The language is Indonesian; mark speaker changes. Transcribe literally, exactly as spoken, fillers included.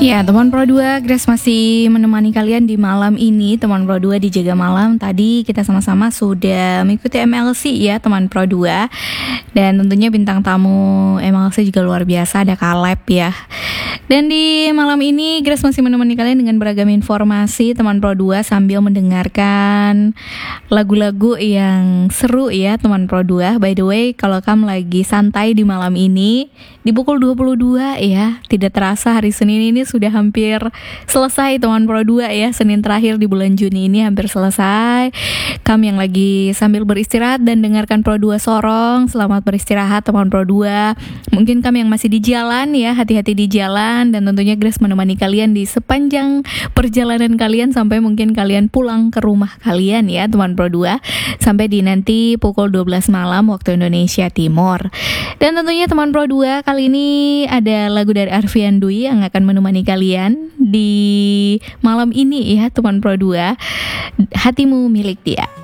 Speaker 1: Ya, teman Pro dua, Grace masih menemani kalian di malam ini. Teman Pro dua di Jaga Malam. Tadi kita sama-sama sudah mengikuti M L C ya, teman Pro dua. Dan tentunya bintang tamu M L C juga luar biasa, ada Caleb ya. Dan di malam ini Grace masih menemani kalian dengan beragam informasi teman Pro dua sambil mendengarkan lagu-lagu yang seru ya teman Pro dua. By the way, kalau kamu lagi santai di malam ini di pukul dua puluh dua ya, tidak terasa hari Senin ini sudah hampir selesai teman Pro dua ya. Senin terakhir di bulan Juni ini hampir selesai. Kamu yang lagi sambil beristirahat dan dengarkan Pro dua Sorong, selamat beristirahat teman Pro dua. Mungkin kamu yang masih di jalan ya, hati-hati di jalan. Dan tentunya Grace menemani kalian di sepanjang perjalanan kalian sampai mungkin kalian pulang ke rumah kalian ya teman Pro dua, sampai di nanti pukul dua belas malam waktu Indonesia Timur. Dan tentunya teman Pro dua, kali ini ada lagu dari Arfian Dwi yang akan menemani kalian di malam ini ya teman Pro dua, Hatimu Milik Dia.